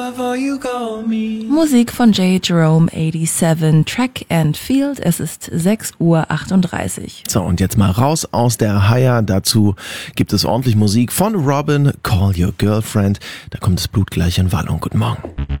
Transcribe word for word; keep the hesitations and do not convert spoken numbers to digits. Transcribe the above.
Musik von J. Jerome siebenundachtzig, Track and Field. Es ist sechs Uhr achtunddreißig. So, und jetzt mal raus aus der Haia. Dazu gibt es ordentlich Musik von Robin, Call Your Girlfriend. Da kommt das Blut gleich in Wallung. Guten Morgen.